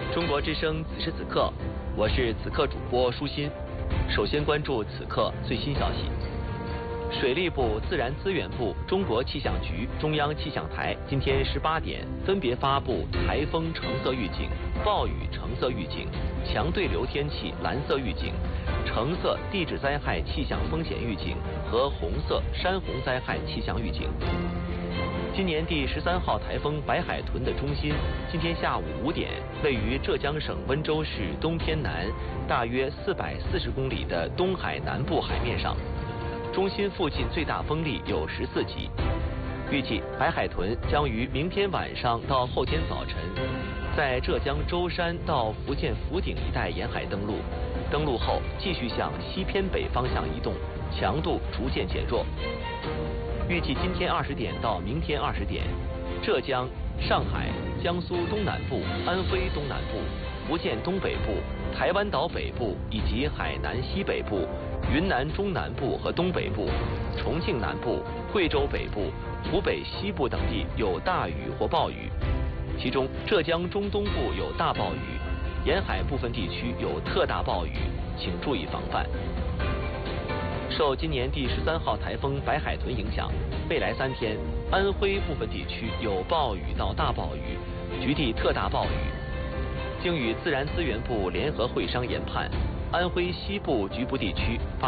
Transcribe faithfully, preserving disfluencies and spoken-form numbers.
中国之声此时此刻，我是此刻主播舒心。首先关注此刻最新消息。水利部、自然资源部、中国气象局、中央气象台今天十八点分别发布台风橙色预警、暴雨橙色预警、强对流天气蓝色预警、橙色地质灾害气象风险预警和红色山洪灾害气象预警。今年第十三号台风白海豚的中心，今天下午五点，位于浙江省温州市东偏南，大约四百四十公里的东海南部海面上。中心附近最大风力有十四级。预计白海豚将于明天晚上到后天早晨，在浙江舟山到福建福鼎一带沿海登陆，登陆后继续向西偏北方向移动，强度逐渐减弱。预计今天二十点到明天二十点，浙江、上海、江苏东南部、安徽东南部、福建东北部、台湾岛北部以及海南西北部、云南中南部和东北部、重庆南部、贵州北部、湖北西部等地有大雨或暴雨，其中浙江中东部有大暴雨，沿海部分地区有特大暴雨，请注意防范。受今年第十三号台风白海豚影响，未来三天，安徽部分地区有暴雨到大暴雨，局地特大暴雨。经与自然资源部联合会商研判，安徽西部局部地区发